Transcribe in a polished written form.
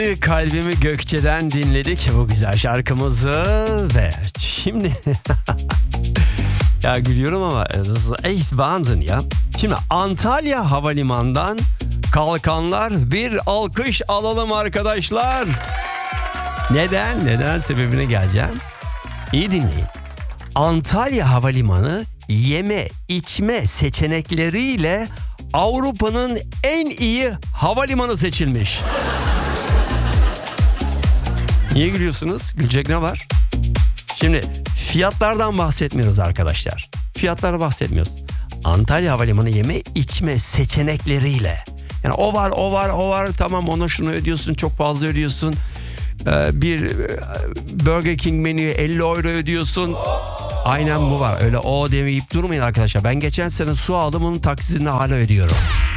Kalbimi Gökçe'den dinledik bu güzel şarkımızı ve şimdi ya gülüyorum ama echt Wahnsinn ya. Şimdi Antalya Havalimanı'ndan kalkanlar, bir alkış alalım arkadaşlar. Neden sebebine geleceğim. İyi dinleyin. Antalya Havalimanı yeme içme seçenekleriyle Avrupa'nın en iyi havalimanı seçilmiş. Niye gülüyorsunuz? Gülecek ne var? Şimdi fiyatlardan bahsetmiyoruz arkadaşlar. Fiyatlara bahsetmiyoruz. Antalya Havalimanı yeme içme seçenekleriyle. Yani o var tamam, ona şunu ödüyorsun, çok fazla ödüyorsun. Bir Burger King menüye 50 euro ödüyorsun. Aynen bu var. Öyle o demeyip durmayın arkadaşlar. Ben geçen sene su aldım, onun taksitini hala ödüyorum.